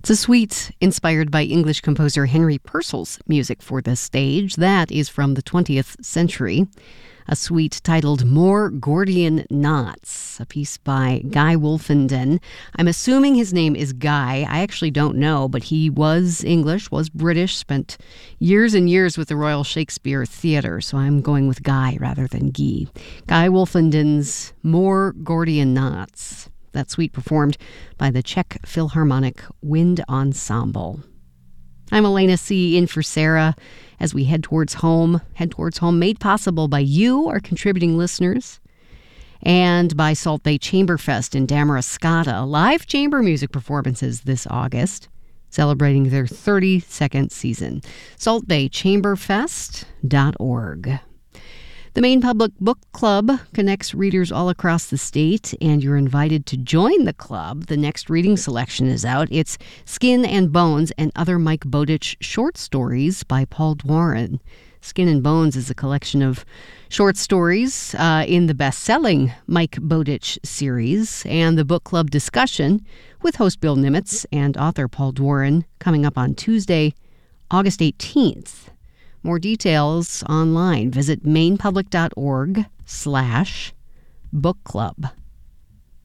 It's a suite inspired by English composer Henry Purcell's music for the stage. That is from the 20th century. A suite titled More Gordian Knots, a piece by Guy Wolfenden. I'm assuming his name is Guy. I actually don't know, but he was English, was British, spent years and years with the Royal Shakespeare Theatre, so I'm going with Guy rather than Guy. Guy Wolfenden's More Gordian Knots. That suite performed by the Czech Philharmonic Wind Ensemble. I'm Elena C. in for Sarah as we head towards home made possible by you, our contributing listeners, and by Salt Bay Chamber Fest in Damariscotta. Live chamber music performances this August, celebrating their 32nd season. saltbaychamberfest.org. The Maine Public Book Club connects readers all across the state, and you're invited to join the club. The next reading selection is out. It's Skin and Bones and Other Mike Bowditch Short Stories by Paul Dworin. Skin and Bones is a collection of short stories in the best-selling Mike Bowditch series, and the book club discussion with host Bill Nimitz and author Paul Dworin coming up on Tuesday, August 18th. More details online. Visit mainepublic.org/book club.